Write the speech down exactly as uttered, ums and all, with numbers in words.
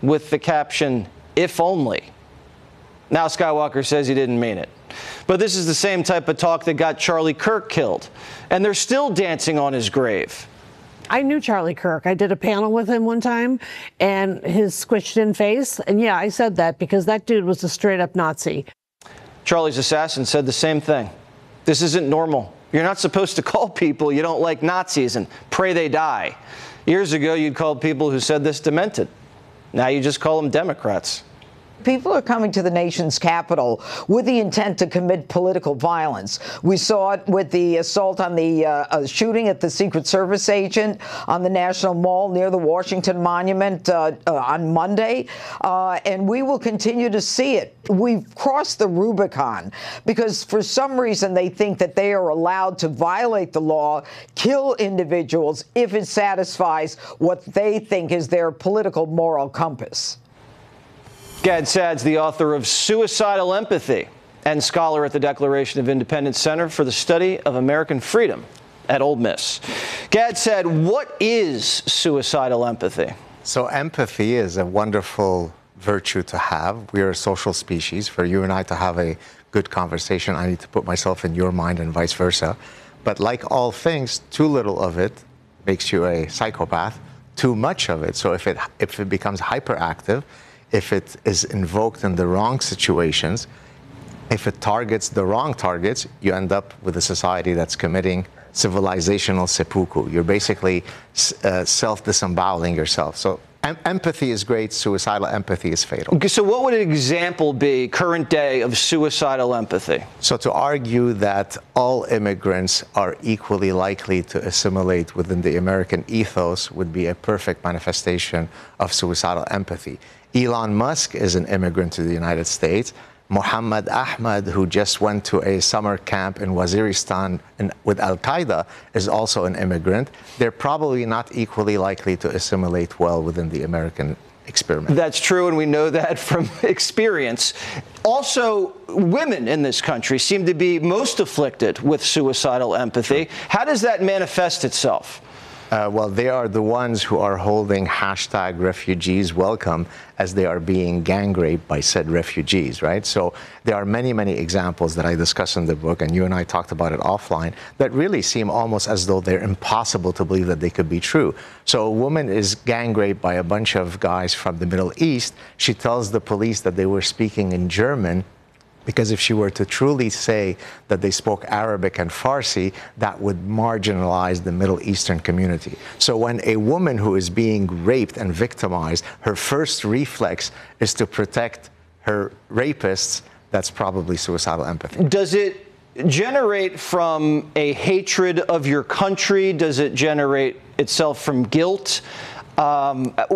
with the caption, "If only." Now Skywalker says he didn't mean it. But this is the same type of talk that got Charlie Kirk killed, and they're still dancing on his grave. I knew Charlie Kirk. I did a panel with him one time, and his squished-in face, and yeah, I said that because that dude was a straight-up Nazi. Charlie's assassin said the same thing. This isn't normal. You're not supposed to call people you don't like Nazis and pray they die. Years ago, you'd call people who said this demented. Now you just call them Democrats. People are coming to the nation's capital with the intent to commit political violence. We saw it with the assault on the uh, uh, shooting at the Secret Service agent on the National Mall near the Washington Monument uh, uh, on Monday, uh, and we will continue to see it. We've crossed the Rubicon because for some reason they think that they are allowed to violate the law, kill individuals if it satisfies what they think is their political moral compass. Gad Saad's the author of Suicidal Empathy and scholar at the Declaration of Independence Center for the Study of American Freedom at Ole Miss. Gad Saad, what is suicidal empathy? So empathy is a wonderful virtue to have. We are a social species. For you and I to have a good conversation, I need to put myself in your mind and vice versa. But like all things, too little of it makes you a psychopath. Too much of it, so if it, if it becomes hyperactive, if it is invoked in the wrong situations, if it targets the wrong targets, you end up with a society that's committing civilizational seppuku. You're basically uh, self-disemboweling yourself. So em empathy is great, suicidal empathy is fatal. Okay, so what would an example be, current day, of suicidal empathy? So to argue that all immigrants are equally likely to assimilate within the American ethos would be a perfect manifestation of suicidal empathy. Elon Musk is an immigrant to the United States. Muhammad Ahmad, who just went to a summer camp in Waziristan in, with Al-Qaeda, is also an immigrant. They're probably not equally likely to assimilate well within the American experiment. That's true, and we know that from experience. Also, women in this country seem to be most afflicted with suicidal empathy. How does that manifest itself? Uh, well, they are the ones who are holding hashtag refugees welcome as they are being gang raped by said refugees, right? So there are many, many examples that I discuss in the book, and you and I talked about it offline, that really seem almost as though they're impossible to believe that they could be true. So a woman is gang raped by a bunch of guys from the Middle East. She tells the police that they were speaking in German, because if she were to truly say that they spoke Arabic and Farsi, that would marginalize the Middle Eastern community. So when a woman who is being raped and victimized, her first reflex is to protect her rapists, that's probably suicidal empathy. Does it generate from a hatred of your country? Does it generate itself from guilt? Um,